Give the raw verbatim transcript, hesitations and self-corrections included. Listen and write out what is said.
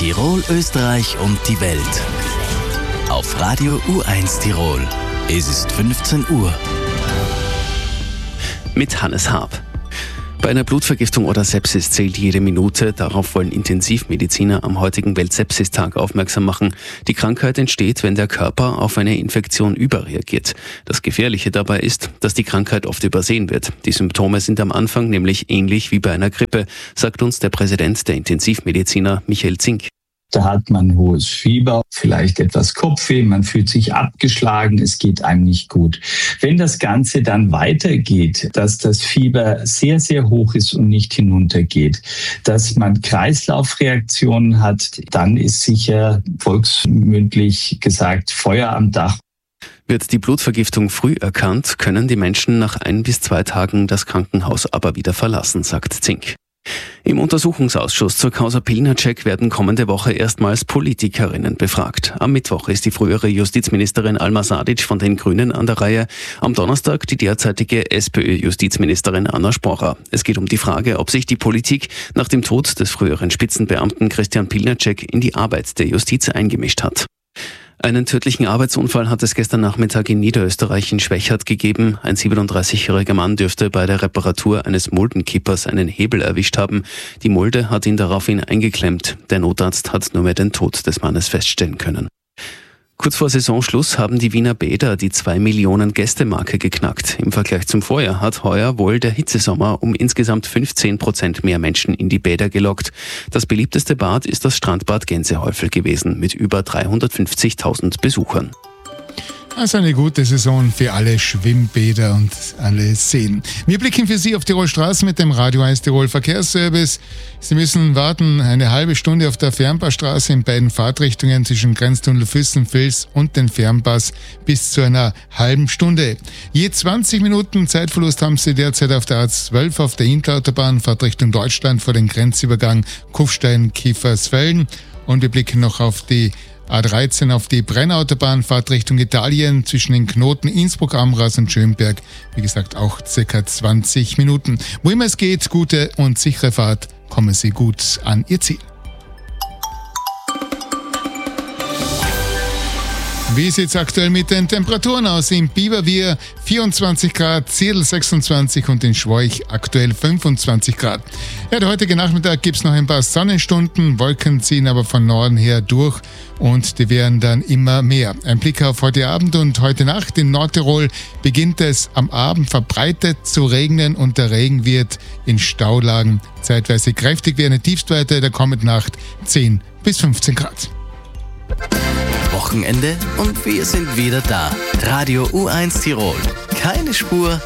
Tirol, Österreich und die Welt. Auf Radio U eins Tirol. Es ist fünfzehn Uhr. Mit Hannes Haab. Bei einer Blutvergiftung oder Sepsis zählt jede Minute. Darauf wollen Intensivmediziner am heutigen Welt-Sepsis-Tag aufmerksam machen. Die Krankheit entsteht, wenn der Körper auf eine Infektion überreagiert. Das Gefährliche dabei ist, dass die Krankheit oft übersehen wird. Die Symptome sind am Anfang nämlich ähnlich wie bei einer Grippe, sagt uns der Präsident der Intensivmediziner Michael Zink. Da hat man hohes Fieber, vielleicht etwas Kopfweh, man fühlt sich abgeschlagen, es geht einem nicht gut. Wenn das Ganze dann weitergeht, dass das Fieber sehr, sehr hoch ist und nicht hinuntergeht, dass man Kreislaufreaktionen hat, dann ist sicher volksmündlich gesagt Feuer am Dach. Wird die Blutvergiftung früh erkannt, können die Menschen nach ein bis zwei Tagen das Krankenhaus aber wieder verlassen, sagt Zink. Im Untersuchungsausschuss zur Causa Pilnacek werden kommende Woche erstmals Politikerinnen befragt. Am Mittwoch ist die frühere Justizministerin Alma Sadic von den Grünen an der Reihe, am Donnerstag die derzeitige SPÖ-Justizministerin Anna Sporer. Es geht um die Frage, ob sich die Politik nach dem Tod des früheren Spitzenbeamten Christian Pilnacek in die Arbeit der Justiz eingemischt hat. Einen tödlichen Arbeitsunfall hat es gestern Nachmittag in Niederösterreich in Schwechat gegeben. Ein siebenunddreißigjähriger Mann dürfte bei der Reparatur eines Muldenkippers einen Hebel erwischt haben. Die Mulde hat ihn daraufhin eingeklemmt. Der Notarzt hat nur mehr den Tod des Mannes feststellen können. Kurz vor Saisonschluss haben die Wiener Bäder die zwei Millionen Gäste-Marke geknackt. Im Vergleich zum Vorjahr hat heuer wohl der Hitzesommer um insgesamt fünfzehn Prozent mehr Menschen in die Bäder gelockt. Das beliebteste Bad ist das Strandbad Gänsehäufel gewesen mit über dreihundertfünfzigtausend Besuchern. Also eine gute Saison für alle Schwimmbäder und alle Seen. Wir blicken für Sie auf Tirol Straßen mit dem Radio eins Tirol Verkehrsservice. Sie müssen warten eine halbe Stunde auf der Fernpassstraße in beiden Fahrtrichtungen zwischen Grenztunnel Füssenfels und den Fernpass bis zu einer halben Stunde. Je zwanzig Minuten Zeitverlust haben Sie derzeit auf der A zwölf auf der Interautobahn Fahrtrichtung Deutschland vor dem Grenzübergang Kufstein-Kiefersfelden. Und wir blicken noch auf die A dreizehn auf die Brennautobahn, Fahrt Richtung Italien zwischen den Knoten Innsbruck, Amras und Schönberg. Wie gesagt, auch circa zwanzig Minuten. Wo immer es geht, gute und sichere Fahrt, kommen Sie gut an Ihr Ziel. Wie sieht es aktuell mit den Temperaturen aus? In Biberwier vierundzwanzig Grad, Zierl sechsundzwanzig und in Schwoich aktuell fünfundzwanzig Grad. Ja, der heutige Nachmittag gibt es noch ein paar Sonnenstunden, Wolken ziehen aber von Norden her durch und die werden dann immer mehr. Ein Blick auf heute Abend und heute Nacht. In Nordtirol beginnt es am Abend verbreitet zu regnen und der Regen wird in Staulagen zeitweise kräftig werden. Tiefstwerte der kommenden Nacht zehn bis fünfzehn Grad. Wochenende und wir sind wieder da. Radio U eins Tirol. Keine Spur,